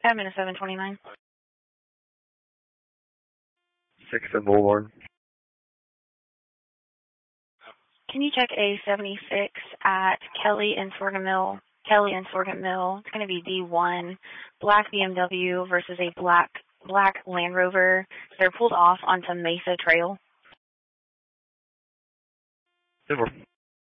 Admin 729. 6th Boulevard. Can you check a 76 at Kelly and Sorghum Mill? Kelly and Sorghum Mill. It's going to be D1. Black BMW versus a black Land Rover. They're pulled off onto Mesa Trail. 10-4.